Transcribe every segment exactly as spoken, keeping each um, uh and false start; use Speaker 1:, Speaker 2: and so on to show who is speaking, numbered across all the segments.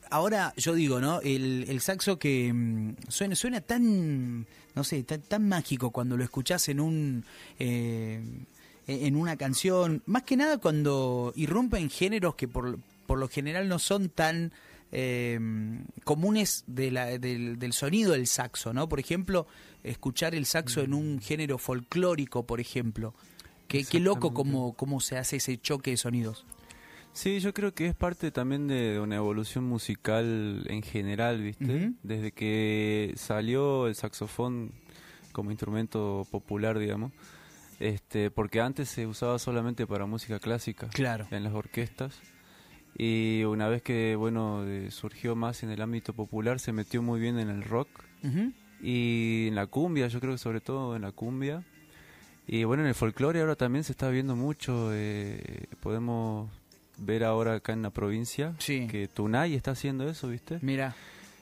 Speaker 1: ahora yo digo, ¿no? El, el saxo que mm, suena, suena tan, no sé, tan, tan mágico cuando lo escuchás en un... Eh, en una canción, más que nada cuando irrumpe en géneros que por, por lo general no son tan eh, comunes de la, del, del sonido del saxo, ¿no? Por ejemplo, escuchar el saxo en un género folclórico, por ejemplo. Qué, qué loco cómo, cómo se hace ese choque de sonidos.
Speaker 2: Sí, yo creo que es parte también de una evolución musical en general, ¿viste? Uh-huh. Desde que salió el saxofón como instrumento popular, digamos. Este, porque antes se usaba solamente para música clásica,
Speaker 1: claro,
Speaker 2: en las orquestas, y una vez que bueno eh, surgió más en el ámbito popular, se metió muy bien en el rock, uh-huh, y en la cumbia, yo creo que sobre todo en la cumbia, y bueno, en el folclore ahora también se está viendo mucho. Eh, podemos ver ahora acá en la provincia,
Speaker 1: sí,
Speaker 2: que Tunay está haciendo eso, ¿viste?
Speaker 1: Mira.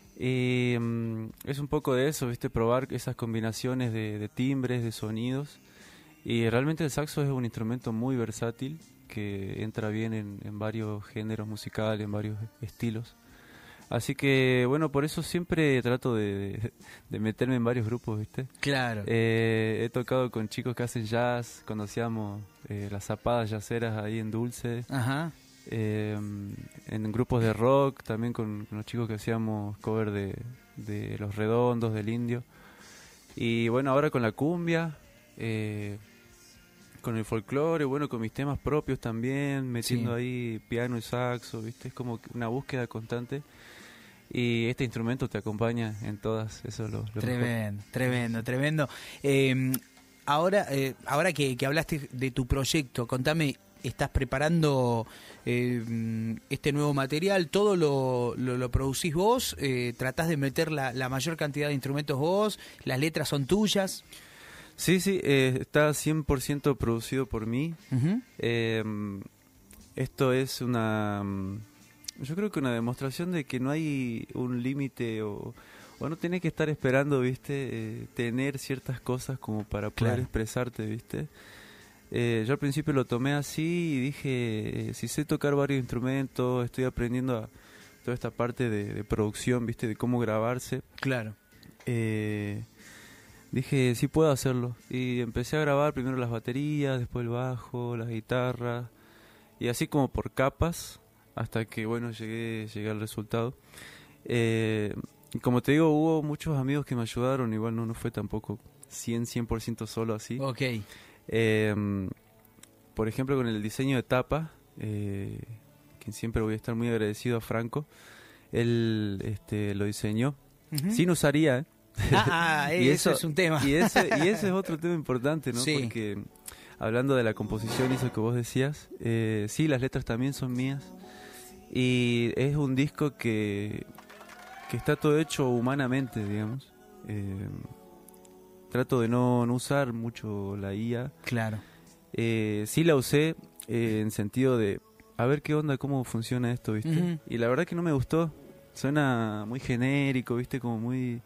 Speaker 2: Y um, es un poco de eso, ¿viste? Probar esas combinaciones de, de timbres, de sonidos. Y realmente el saxo es un instrumento muy versátil que entra bien en, en varios géneros musicales, en varios estilos. Así que, bueno, por eso siempre trato de, de, de meterme en varios grupos, ¿viste?
Speaker 1: Claro.
Speaker 2: Eh, he tocado con chicos que hacen jazz, conocíamos eh, las zapadas jazzeras ahí en Dulce.
Speaker 1: Ajá.
Speaker 2: Eh, en grupos de rock, también con, con los chicos que hacíamos cover de, de Los Redondos, del Indio. Y bueno, ahora con la cumbia... Eh, con el folclore, bueno, con mis temas propios también, metiendo sí. ahí piano y saxo, ¿viste? Es como una búsqueda constante. Y este instrumento te acompaña en todas, eso es lo, lo
Speaker 1: Tremendo,
Speaker 2: mejor.
Speaker 1: tremendo, tremendo. Eh, ahora eh, ahora que, que hablaste de tu proyecto, contame, ¿estás preparando eh, este nuevo material? ¿Todo lo, lo, lo producís vos? Eh, ¿Tratás de meter la, la mayor cantidad de instrumentos vos? ¿Las letras son tuyas?
Speaker 2: Sí, sí, eh, está cien por ciento producido por mí.
Speaker 1: Uh-huh.
Speaker 2: Eh, esto es una... Yo creo que una demostración de que no hay un límite o, o no tenés que estar esperando, ¿viste? Eh, tener ciertas cosas como para poder claro. expresarte, ¿viste? Eh, yo al principio lo tomé así y dije, eh, si sé tocar varios instrumentos, estoy aprendiendo a toda esta parte de, de producción, ¿viste? De cómo grabarse.
Speaker 1: Claro.
Speaker 2: Eh... Dije, sí puedo hacerlo. Y empecé a grabar primero las baterías, después el bajo, las guitarras. Y así como por capas, hasta que, bueno, llegué, llegué al resultado. Eh, como te digo, hubo muchos amigos que me ayudaron. Igual no, no fue tampoco cien, cien por ciento solo así.
Speaker 1: Ok.
Speaker 2: Eh, por ejemplo, con el diseño de tapa, eh, quien siempre voy a estar muy agradecido a Franco. Él este, lo diseñó. Uh-huh. Sin usaría, ¿eh?
Speaker 1: Ah, ah y eso, eso es un tema.
Speaker 2: Y ese, y ese es otro tema importante, ¿no?
Speaker 1: Sí.
Speaker 2: Porque hablando de la composición y eso que vos decías, eh, sí, las letras también son mías. Y es un disco que, que está todo hecho humanamente, digamos. Eh, trato de no, no usar mucho la I A.
Speaker 1: Claro.
Speaker 2: Eh, sí la usé eh, en sentido de a ver qué onda, cómo funciona esto, ¿viste? Uh-huh. Y la verdad que no me gustó. Suena muy genérico, ¿viste? Como muy...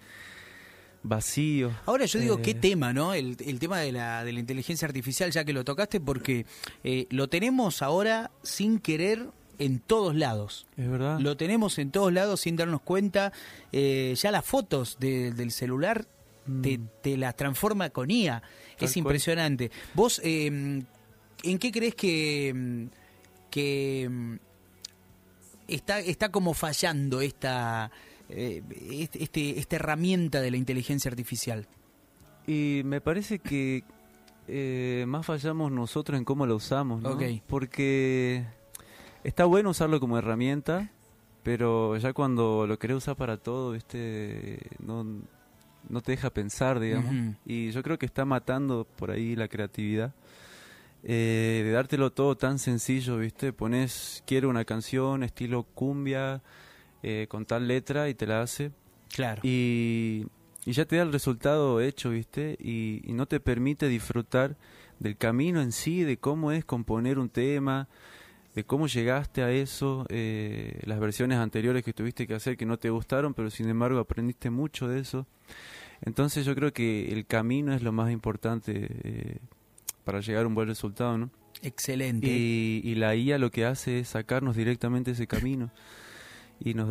Speaker 2: vacío.
Speaker 1: Ahora yo digo,
Speaker 2: eh...
Speaker 1: qué tema, ¿no? El, el tema de la, de la inteligencia artificial, ya que lo tocaste, porque eh, lo tenemos ahora sin querer en todos lados.
Speaker 2: Es verdad.
Speaker 1: Lo tenemos en todos lados sin darnos cuenta. Eh, ya las fotos de, del celular mm. te, te las transforma con I A. Tal es impresionante. Cual. Vos, eh, ¿en qué crees que, que está, está como fallando esta... Eh, este, esta herramienta de la inteligencia artificial?
Speaker 2: Y me parece que eh, más fallamos nosotros en cómo la usamos, ¿no?
Speaker 1: Okay.
Speaker 2: Porque está bueno usarlo como herramienta, pero ya cuando lo querés usar para todo, ¿viste? No, no te deja pensar, digamos. Uh-huh. Y yo creo que está matando por ahí la creatividad. Eh, de dártelo todo tan sencillo, ¿viste? Pones, quiero una canción estilo cumbia, Eh, con tal letra y te la hace.
Speaker 1: Claro.
Speaker 2: Y, y ya te da el resultado hecho, ¿viste? Y, y no te permite disfrutar del camino en sí, de cómo es componer un tema, de cómo llegaste a eso, eh, las versiones anteriores que tuviste que hacer que no te gustaron, pero sin embargo aprendiste mucho de eso. Entonces yo creo que el camino es lo más importante eh, para llegar a un buen resultado, ¿no?
Speaker 1: Excelente.
Speaker 2: Y, y la I A lo que hace es sacarnos directamente ese camino y nos